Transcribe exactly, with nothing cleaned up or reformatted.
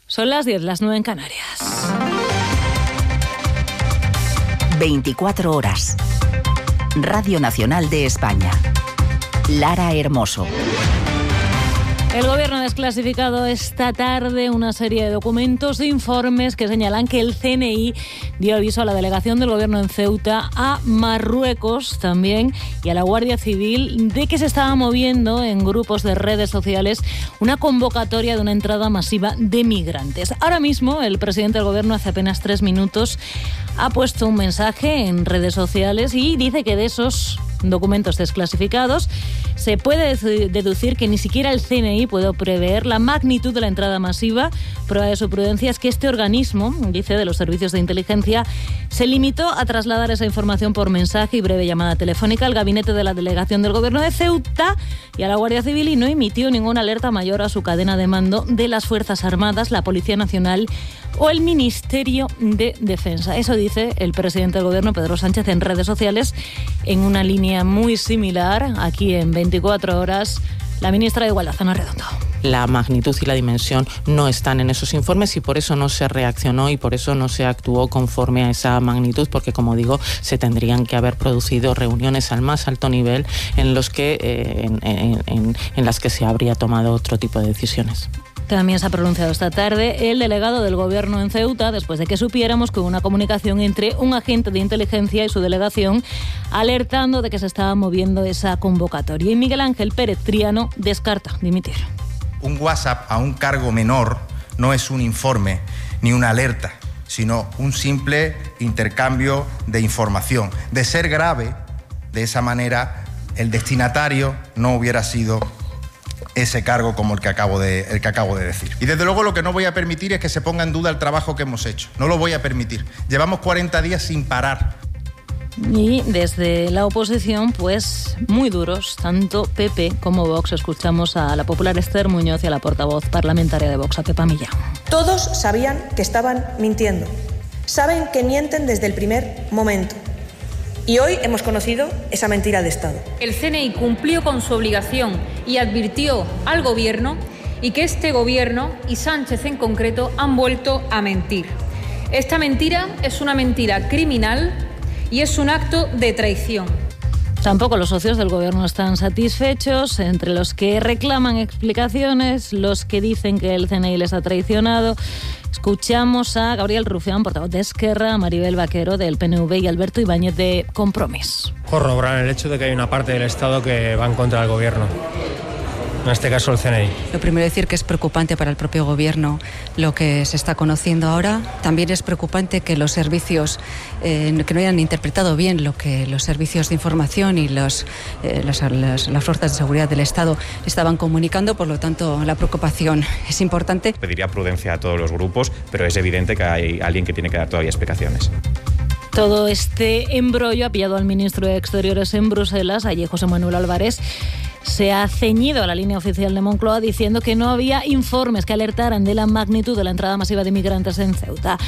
Son las diez, las nueve en Canarias. veinticuatro horas. Radio Nacional de España. Lara Hermoso. El Gobierno ha desclasificado esta tarde una serie de documentos e informes que señalan que el C N I dio aviso a la delegación del Gobierno en Ceuta, a Marruecos también y a la Guardia Civil de que se estaba moviendo en grupos de redes sociales una convocatoria de una entrada masiva de migrantes. Ahora mismo el presidente del Gobierno, hace apenas tres minutos, ha puesto un mensaje en redes sociales y dice que de esos documentos desclasificados se puede deducir que ni siquiera el C N I puede prever la magnitud de la entrada masiva. Prueba de su prudencia es que este organismo, dice, de los servicios de inteligencia, se limitó a trasladar esa información por mensaje y breve llamada telefónica al gabinete de la delegación del Gobierno de Ceuta y a la Guardia Civil, y no emitió ninguna alerta mayor a su cadena de mando de las Fuerzas Armadas, la Policía Nacional o el Ministerio de Defensa. Eso dice el presidente del Gobierno, Pedro Sánchez, en redes sociales, en una línea muy similar. Aquí en veinticuatro horas, la ministra de Igualdad, Ana Redondo. La magnitud y la dimensión no están en esos informes y por eso no se reaccionó y por eso no se actuó conforme a esa magnitud, porque, como digo, se tendrían que haber producido reuniones al más alto nivel en los que eh, en, en, en, en las que se habría tomado otro tipo de decisiones. También se ha pronunciado esta tarde el delegado del Gobierno en Ceuta, después de que supiéramos que hubo una comunicación entre un agente de inteligencia y su delegación alertando de que se estaba moviendo esa convocatoria. Y Miguel Ángel Pérez Triano descarta dimitir. Un WhatsApp a un cargo menor no es un informe ni una alerta, sino un simple intercambio de información. De ser grave, de esa manera, el destinatario no hubiera sido ese cargo como el que acabo de, el que acabo de decir. Y desde luego lo que no voy a permitir es que se ponga en duda el trabajo que hemos hecho. No lo voy a permitir. Llevamos cuarenta días sin parar. Y desde la oposición, pues muy duros, tanto P P como Vox. Escuchamos a la popular Esther Muñoz y a la portavoz parlamentaria de Vox, a Pepa Millán. Todos sabían que estaban mintiendo. Saben que mienten desde el primer momento. Y hoy hemos conocido esa mentira de Estado. El C N I cumplió con su obligación y advirtió al Gobierno, y que este Gobierno y Sánchez en concreto han vuelto a mentir. Esta mentira es una mentira criminal y es un acto de traición. Tampoco los socios del Gobierno están satisfechos, entre los que reclaman explicaciones, los que dicen que el C N I les ha traicionado. Escuchamos a Gabriel Rufián, portavoz de Esquerra, a Maribel Vaquero del P N V y Alberto Ibáñez de Compromís. Corroborar el hecho de que hay una parte del Estado que va en contra del Gobierno. En este caso el C N I. Lo primero decir que es preocupante para el propio Gobierno lo que se está conociendo ahora. También es preocupante que los servicios, eh, que no hayan interpretado bien lo que los servicios de información y los, eh, las, las, las fuerzas de seguridad del Estado estaban comunicando. Por lo tanto, la preocupación es importante. Pediría prudencia a todos los grupos, pero es evidente que hay alguien que tiene que dar todavía explicaciones. Todo este embrollo ha pillado al ministro de Exteriores en Bruselas. Allí José Manuel Álvarez se ha ceñido a la línea oficial de Moncloa diciendo que no había informes que alertaran de la magnitud de la entrada masiva de migrantes en Ceuta.